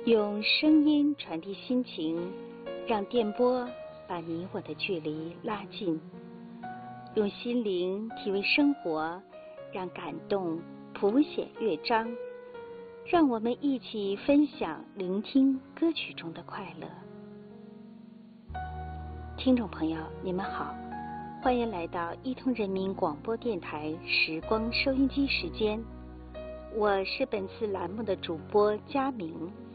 用声音传递心情，让电波把你我的距离拉近；用心灵体味生活，让感动谱写乐章。让我们一起分享、聆听歌曲中的快乐。听众朋友，你们好，欢迎来到一通人民广播电台时光收音机时间。我是本次栏目的主播佳明。